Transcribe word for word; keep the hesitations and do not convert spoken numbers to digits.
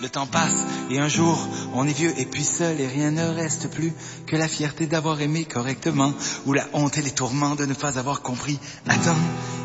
temps passe et un jour on est vieux et puis seul et rien ne reste plus que la fierté d'avoir aimé correctement ou la honte et les tourments de ne pas avoir compris. Attends,